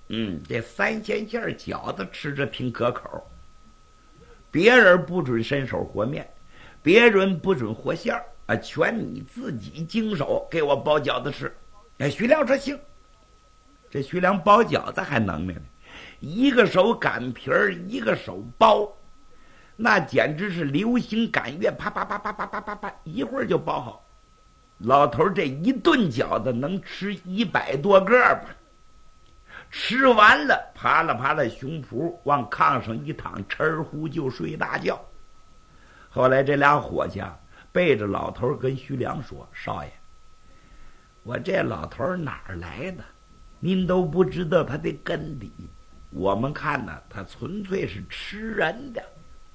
这三鲜馅饺子吃着挺可口，别人不准伸手和面，别人不准和馅儿啊，全你自己经手给我包饺子吃。哎，徐良说行。这徐良包饺子还能耐呢，一个手擀皮儿，一个手包，那简直是流星赶月，啪啪啪啪啪啪啪啪，一会儿就包好。老头这一顿饺子能吃100多个吧。吃完了，扒拉扒拉胸脯，往炕上一躺，哧呼就睡大觉。后来这俩伙计背着老头跟徐良说：“少爷，我这老头哪儿来的？您都不知道他的根底。我们看呢，他纯粹是吃人的，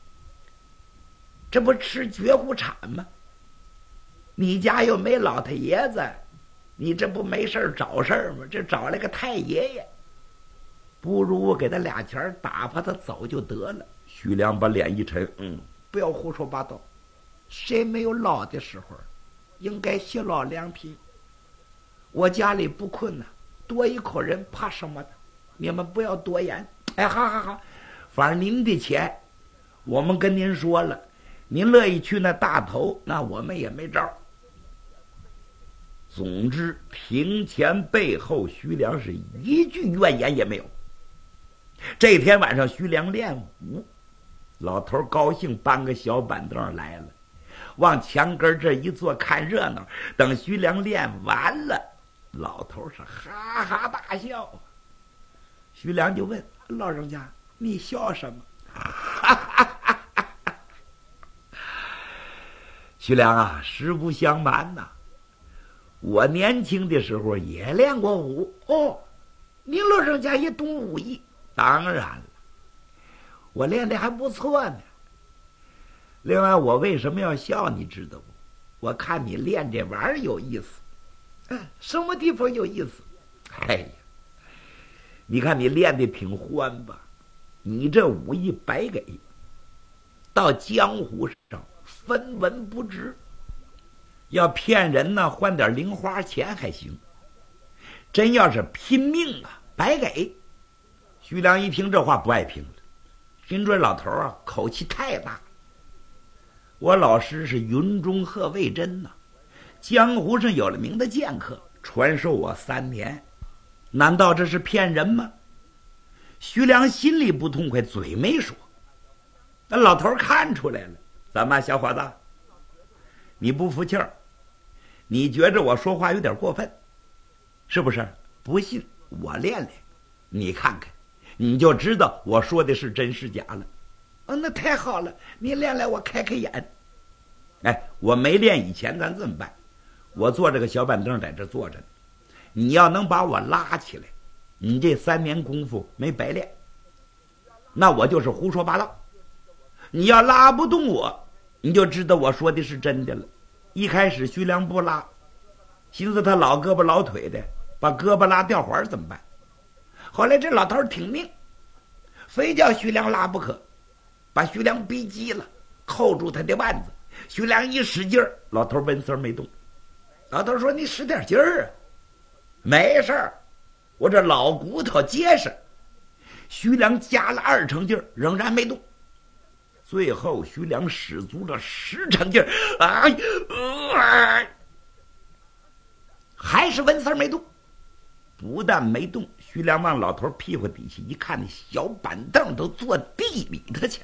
这不吃绝户产吗？你家又没老太爷子，你这不没事找事吗？这找来个太爷爷，不如我给他俩钱打发他走就得了。”徐良把脸一沉，不要胡说八道，谁没有老的时候？应该惜老两贫。我家里不困呐，多一口人怕什么的？你们不要多言。哎，好，反正您的钱我们跟您说了，您乐意去那大头，那我们也没招。总之，庭前背后，徐良是一句怨言也没有。这天晚上，徐良练武，老头高兴，搬个小板凳来了，往墙根这一坐看热闹。等徐良练完了，老头是哈哈大笑。徐良就问老人家：“你笑什么？”徐良啊，实不相瞒呐，我年轻的时候也练过武。哦，您老人家也懂武艺？当然了，我练的还不错呢。另外，我为什么要笑你知道不？我看你练这玩意儿有意思。什么地方有意思？哎呀，你看你练的挺欢吧，你这武艺白给，到江湖上分文不值。要骗人呢，换点零花钱还行，真要是拼命白给。徐良一听这话不爱听了，心准老头口气太大。我老师是云中鹤魏真江湖上有了名的剑客，传授我3年，难道这是骗人吗？徐良心里不痛快，嘴没说。那老头看出来了，怎么小伙子，你不服气儿？你觉着我说话有点过分，是不是？不信我练练，你看看，你就知道我说的是真是假了。那太好了，你练来我开开眼。哎，我没练以前，咱这么办，我坐这个小板凳在这坐着呢，你要能把我拉起来，你这3年功夫没白练，那我就是胡说八道。你要拉不动我，你就知道我说的是真的了。一开始徐良不拉，寻思他老胳膊老腿的，把胳膊拉掉环怎么办？后来这老头挺命，非叫徐良拉不可，把徐良逼急了，扣住他的腕子。徐良一使劲儿，老头纹丝没动。老头说：“你使点劲儿啊。”没事儿，我这老骨头结实。徐良加了2成劲儿，仍然没动。最后徐良使足了10成劲儿，还是纹丝没动。不但没动，徐良往老头屁股底下一看，那小板凳都坐地里头去了。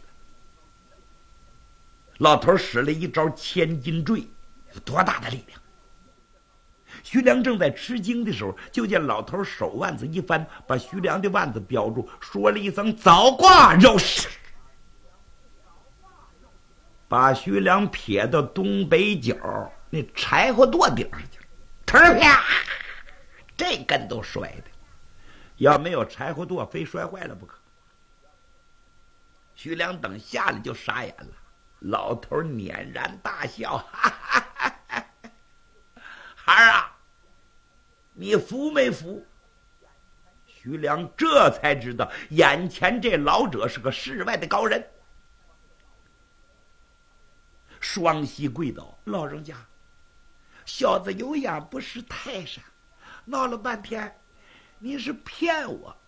老头使了一招千斤坠，有多大的力量？徐良正在吃惊的时候，就见老头手腕子一翻，把徐良的腕子标住，说了一声早挂肉食，把徐良撇到东北角那柴火垛顶上去了。腾啪，这根都摔的，要没有柴火垛，非摔坏了不可。徐良等下来就傻眼了，老头捻然大笑，哈哈哈哈，孩儿啊，你服没服？徐良这才知道，眼前这老者是个世外的高人。双膝跪倒，老人家，小子有眼不识泰山，闹了半天，你是骗我，